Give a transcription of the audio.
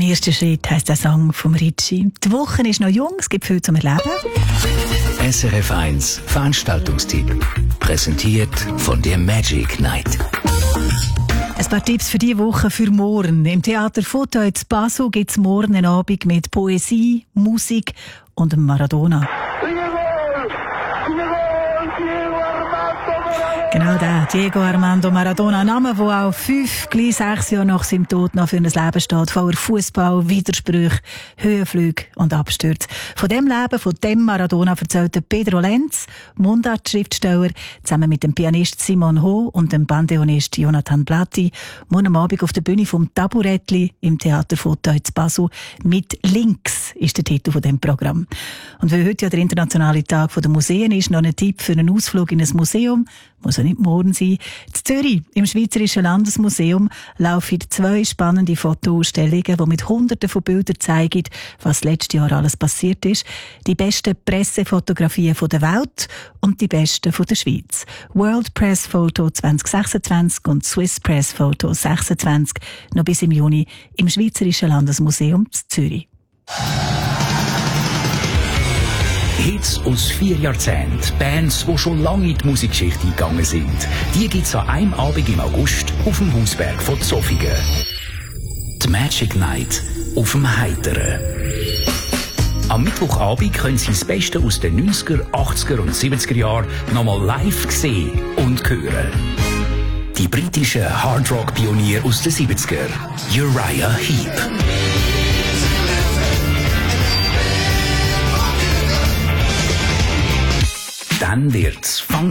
ersten Schritt heisst der Song vom Ritchie. Die Woche ist noch jung, es gibt viel zum Erleben. SRF 1 Veranstaltungstipp. Präsentiert von der Magic Night. Ein paar Tipps für diese Woche für morgen. Im Theater Foto in Basel gibt es morgen einen Abend mit Poesie, Musik und einem Maradona. Genau der, Diego Armando Maradona, ein Name, der auch 6 Jahre nach seinem Tod noch für ein Leben steht, voller Fußball, Widersprüche, Höhenflüge und Abstürze. Von dem Leben, von dem Maradona erzählte Pedro Lenz, Mundart-Schriftsteller, zusammen mit dem Pianist Simon Ho und dem Bandeonist Jonathan Blatti, morgen am Abend auf der Bühne vom Taburettli im Theater Foto in Basel. Mit Links ist der Titel von dem Programm. Und weil heute ja der internationale Tag der Museen ist, noch ein Tipp für einen Ausflug in ein Museum. Muss ja nicht morgen sein. In Zürich, im Schweizerischen Landesmuseum, laufen 2 spannende Fotoausstellungen, die mit Hunderten von Bildern zeigen, was letztes Jahr alles passiert ist. Die besten Pressefotografien der Welt und die besten von der Schweiz. World Press Photo 2026 und Swiss Press Photo 26 noch bis im Juni im Schweizerischen Landesmuseum in Zürich. Hits aus 4 Jahrzehnten, Bands, die schon lange in die Musikgeschichte eingegangen sind. Die gibt's an einem Abend im August auf dem Hausberg von Zofingen. Die Magic Night auf dem Heiteren. Am Mittwochabend können Sie das Beste aus den 90er, 80er und 70er Jahren nochmal live sehen und hören. Die britischen Hardrock-Pioniere aus den 70er, Uriah Heep. Dann wird's